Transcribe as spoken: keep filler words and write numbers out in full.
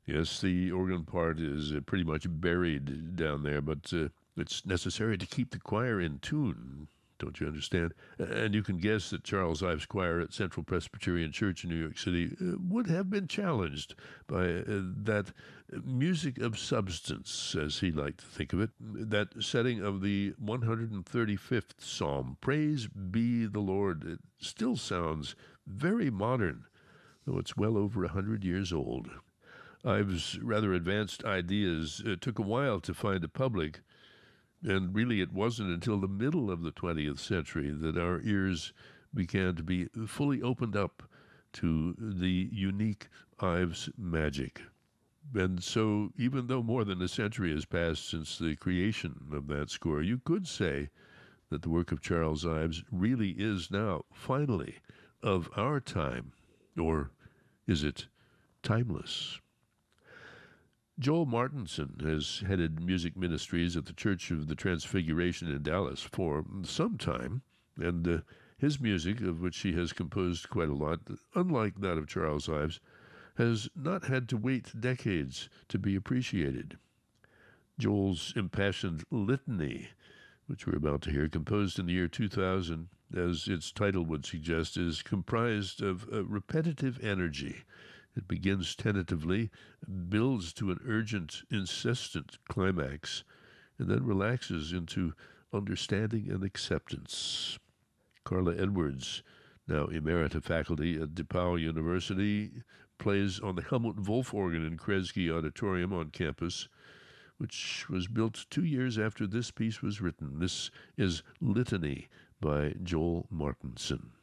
Yes, the organ part is uh, pretty much buried down there, but uh, it's necessary to keep the choir in tune. Don't you understand? And you can guess that Charles Ives Choir at Central Presbyterian Church in New York City uh, would have been challenged by uh, that music of substance, as he liked to think of it, that setting of the one hundred thirty-fifth Psalm. Praise be the Lord. It still sounds very modern, though it's well over a hundred years old. Ives' rather advanced ideas uh, took a while to find a public, and really it wasn't until the middle of the twentieth century that our ears began to be fully opened up to the unique Ives magic. And so, even though more than a century has passed since the creation of that score, you could say that the work of Charles Ives really is now, finally, of our time. Or is it timeless? Joel Martinson has headed music ministries at the Church of the Transfiguration in Dallas for some time, and uh, his music, of which he has composed quite a lot, unlike that of Charles Ives, has not had to wait decades to be appreciated. Joel's impassioned litany, which we're about to hear, composed in the year two thousand, as its title would suggest, is comprised of a repetitive energy. It begins tentatively, builds to an urgent, insistent climax, and then relaxes into understanding and acceptance. Carla Edwards, now emerita faculty at DePauw University, plays on the Helmut Wolf organ in Kresge Auditorium on campus, which was built two years after this piece was written. This is Litany by Joel Martinson.